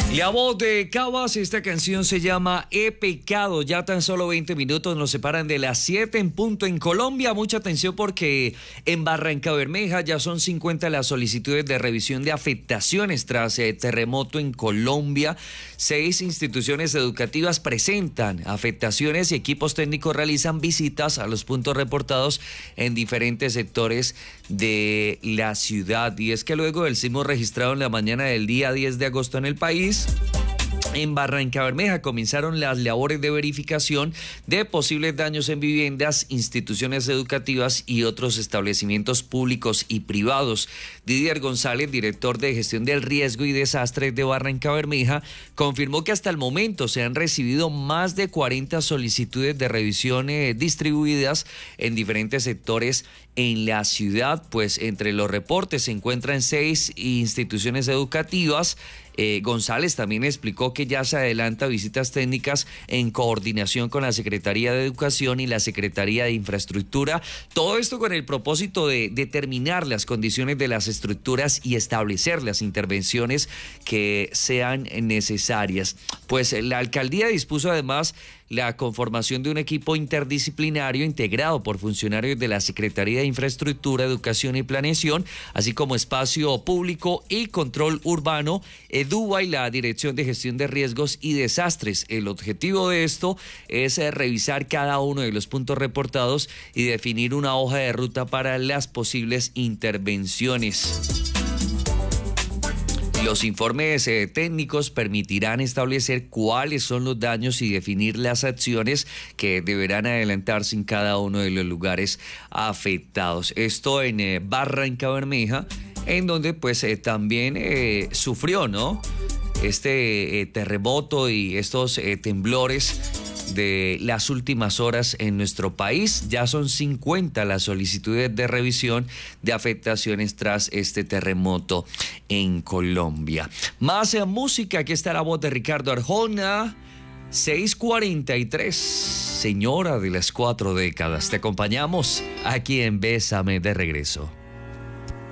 La voz de Cabas, esta canción se llama He pecado. Ya tan solo 20 minutos nos separan de las 7 en punto en Colombia. Mucha atención porque en Barrancabermeja ya son 50 las solicitudes de revisión de afectaciones tras terremoto en Colombia. 6 instituciones educativas presentan afectaciones y equipos técnicos realizan visitas a los puntos reportados en diferentes sectores de la ciudad. Y es que luego del sismo registrado en la mañana del día 10 de agosto en el país, en Barrancabermeja comenzaron las labores de verificación de posibles daños en viviendas, instituciones educativas y otros establecimientos públicos y privados. Didier González, director de gestión del riesgo y desastres de Barrancabermeja, confirmó que hasta el momento se han recibido más de 40 solicitudes de revisión distribuidas en diferentes sectores en la ciudad. Pues entre los reportes se encuentran 6 instituciones educativas. González también explicó que ya se adelanta visitas técnicas en coordinación con la Secretaría de Educación y la Secretaría de Infraestructura. Todo esto con el propósito de determinar las condiciones de las estructuras y establecer las intervenciones que sean necesarias. Pues la alcaldía dispuso además la conformación de un equipo interdisciplinario integrado por funcionarios de la Secretaría de Infraestructura, Educación y Planeación, así como Espacio Público y Control Urbano, EDUBA y la Dirección de Gestión de Riesgos y Desastres. El objetivo de esto es revisar cada uno de los puntos reportados y definir una hoja de ruta para las posibles intervenciones. Los informes técnicos permitirán establecer cuáles son los daños y definir las acciones que deberán adelantarse en cada uno de los lugares afectados. Esto en Barrancabermeja, en donde pues también sufrió, ¿no?, este terremoto y estos temblores de las últimas horas en nuestro país. Ya son 50 las solicitudes de revisión de afectaciones tras este terremoto en Colombia. Más música, aquí está la voz de Ricardo Arjona. 6:43, señora de las 4 décadas. Te acompañamos aquí en Bésame de regreso.